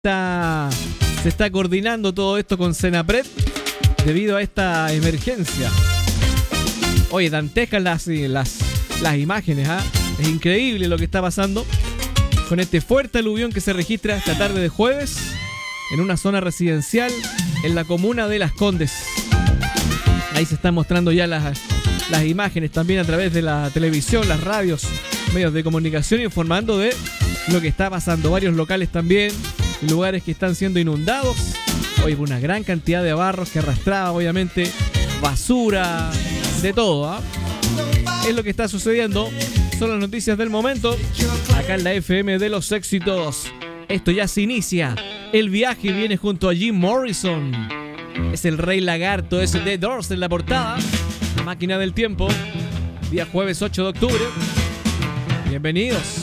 se está coordinando todo esto con Senapred debido a esta emergencia. Oye, dantescas las imágenes, ¿ah? Es increíble lo que está pasando con este fuerte aluvión que se registra esta tarde de jueves en una zona residencial en la comuna de Las Condes. Ahí se están mostrando ya las imágenes también a través de la televisión, las radios, medios de comunicación, informando de lo que está pasando. Varios locales también, lugares que están siendo inundados. Hoy una gran cantidad de barros que arrastraba, obviamente, basura, de todo, ¿eh? Es lo que está sucediendo. Son las noticias del momento acá en la FM de los éxitos. Esto ya se inicia. El viaje viene junto a Jim Morrison. Es el Rey Lagarto, es el The Doors en la portada. Máquina del Tiempo. Día jueves 8 de octubre. Bienvenidos.